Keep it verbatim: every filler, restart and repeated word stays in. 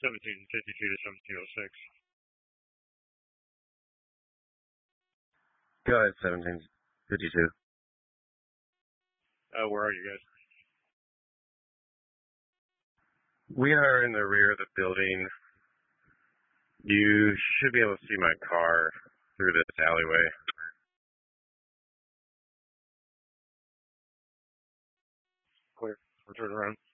seventeen fifty-two to seventeen oh six. Go ahead, seventeen fifty-two. Uh, where are you guys? We are in the rear of the building. You should be able to see my car through this alleyway. Clear. We're turning around.